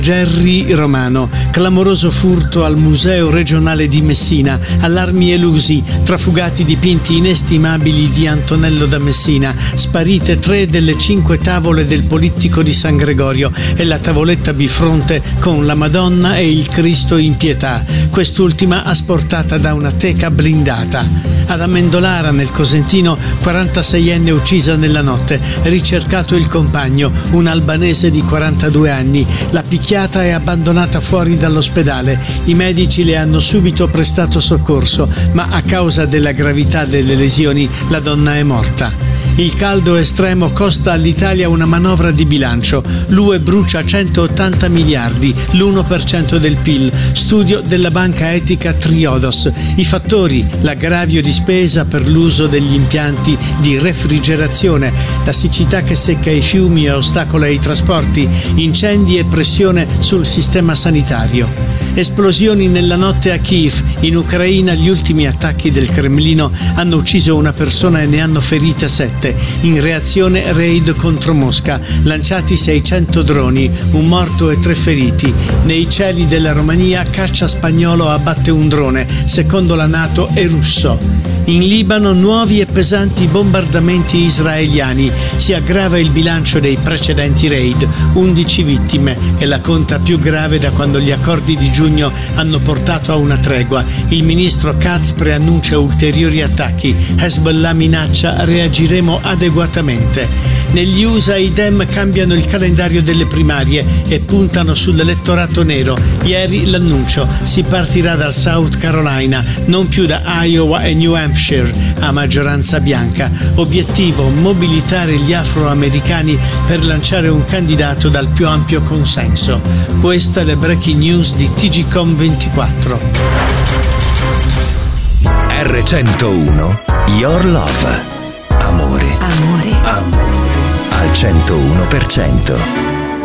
Gerry Romano, clamoroso furto al Museo regionale di Messina, allarmi elusi, trafugati dipinti inestimabili di Antonello da Messina, sparite 3 delle 5 tavole del Polittico di San Gregorio e la tavoletta bifronte con la Madonna e il Cristo in pietà, quest'ultima asportata da una teca blindata. Ad Amendolara, nel Cosentino, 46enne uccisa nella notte, ricercato il compagno, un albanese di 42 anni, la picchiata e abbandonata fuori dall'ospedale. I medici le hanno subito prestato soccorso, ma a causa della gravità delle lesioni la donna è morta. Il caldo estremo costa all'Italia una manovra di bilancio. L'UE brucia 180 miliardi, l'1% del PIL. Studio della banca etica Triodos. I fattori: l'aggravio di spesa per l'uso degli impianti di refrigerazione, la siccità che secca i fiumi e ostacola i trasporti, incendi e pressione sul sistema sanitario. Esplosioni nella notte a Kiev. In Ucraina gli ultimi attacchi del Cremlino hanno ucciso una persona e ne hanno ferite 7. In reazione raid contro Mosca, lanciati 600 droni, un morto e 3 feriti. Nei cieli della Romania caccia spagnolo abbatte un drone, secondo la NATO è russo. In Libano nuovi e pesanti bombardamenti israeliani. Si aggrava il bilancio dei precedenti raid, 11 vittime, è la conta più grave da quando gli accordi di giugno hanno portato a una tregua. Il ministro Katz preannuncia ulteriori attacchi. Hezbollah minaccia: reagiremo adeguatamente. Negli USA i Dem cambiano il calendario delle primarie e puntano sull'elettorato nero. Ieri l'annuncio: si partirà dal South Carolina, non più da Iowa e New Hampshire, a maggioranza bianca. Obiettivo: mobilitare gli afroamericani per lanciare un candidato dal più ampio consenso. Questa è le breaking news di TGcom 24. R101 Your Love. Amore al 101%.